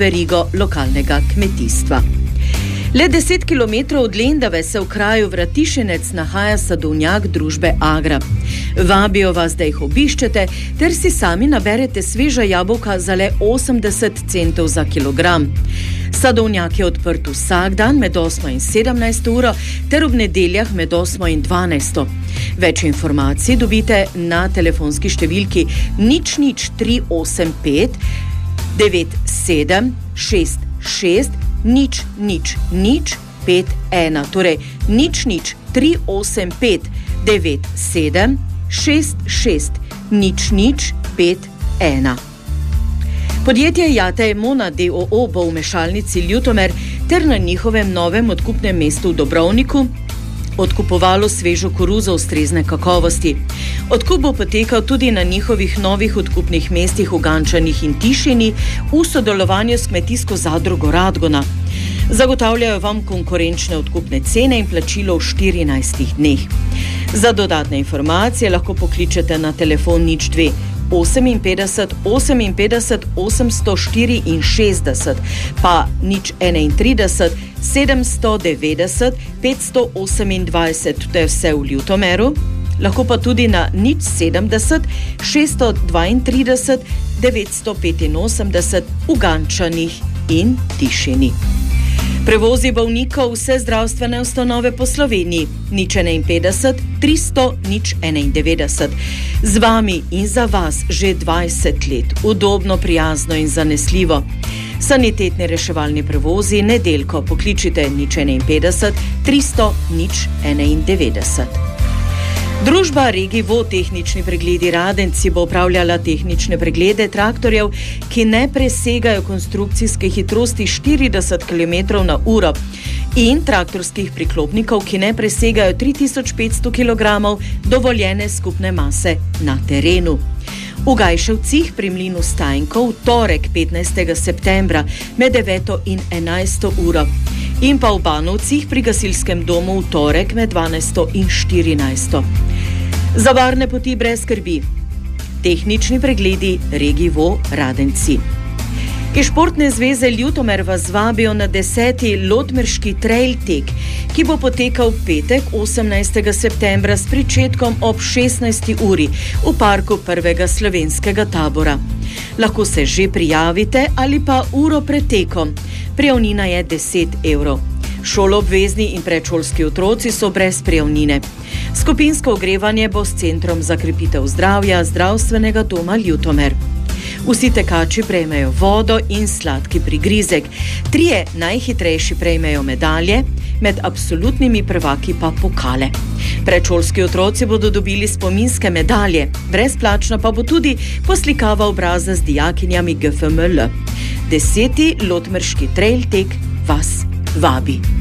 verigo lokalnega kmetijstva. Le 10 km od Lendave se v kraju Vratišenec nahaja sadovnjak družbe Agra. Vabijo vas, da jih obiščete, ter si sami naberete sveža jabolka za le 80 centov za kilogram. Sadovnjak je odprt vsak dan med 8 in 17 uro ter ob nedeljah med 8 in 12. Več informacij dobite na telefonski številki 00385 9766 00051, torej 00385 9766 00051. Podjetje Jatej Mona d.o.o. bo v mešalnici Ljutomer ter na njihovem novem odkupnem mestu v Dobrovniku odkupovalo svežo koruzo ustrezne kakovosti. Odkup bo potekal tudi na njihovih novih odkupnih mestih v Gančanih in Tišini v sodelovanju s kmetijsko zadrugo Radgona. Zagotavljajo vam konkurenčne odkupne cene in plačilo v 14 dneh. Za dodatne informacije lahko pokličete na telefon 02 58 58 864, pa 031 790 528, to je vse v Ljutomeru, lahko pa tudi na 070 632 985 v Gančanih in Tišini. Prevozi bolnikov vse zdravstvene ustanove po Sloveniji 051 300 091. Z vami in za vas že 20 let, udobno, prijazno in zanesljivo. Sanitetni reševalni prevozi nedeljko pokličite 051 300 091. Družba Regivo tehnični pregledi Radenci bo upravljala tehnične preglede traktorjev, ki ne presegajo konstrukcijske hitrosti 40 km/h in traktorskih priklopnikov, ki ne presegajo 3500 kg dovoljene skupne mase na terenu. V Gajševcih pri mlinu Stajnko v torek 15. septembra med 9 in 11 uro in pa v Banovcih pri gasilskem domu v torek med 12 in 14. Za varne poti brez skrbi. Tehnični pregledi Regivo Radenci. Iz Športne zveze Ljutomer vas vabijo na 10. Lotmerški trail tek, ki bo potekal petek 18. septembra s pričetkom ob 16. uri v parku prvega slovenskega tabora. Lahko se že prijavite ali pa uro pred tekom. Prijavnina je 10 evrov. Šoloobvezni in predšolski otroci so brez prijavnine. Skupinsko ogrevanje bo s Centrom za krepitev zdravja Zdravstvenega doma Ljutomer. Vsi tekači prejmejo vodo in sladki prigrizek. 3 najhitrejši prejmejo medalje, med absolutnimi prvaki pa pokale. Predšolski otroci bodo dobili spominske medalje, brezplačno pa bo tudi poslikava obraza z dijakinjami GFML. 10. Lotmerški trail tek vas vabi.